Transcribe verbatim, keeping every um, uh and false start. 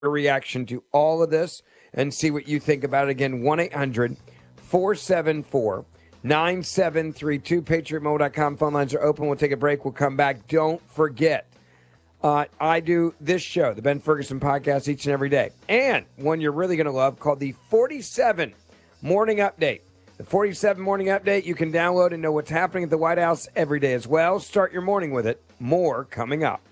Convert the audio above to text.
your reaction to all of this and see what you think about it. Again, one eight hundred four seven four nine seven three two. Patriot Mobile dot com. Phone lines are open. We'll take a break. We'll come back. Don't forget, uh, I do this show, the Ben Ferguson Podcast, each and every day. And one you're really going to love called the forty-seven Morning Update. The forty-seven Morning Update you can download and know what's happening at the White House every day as well. Start your morning with it. More coming up.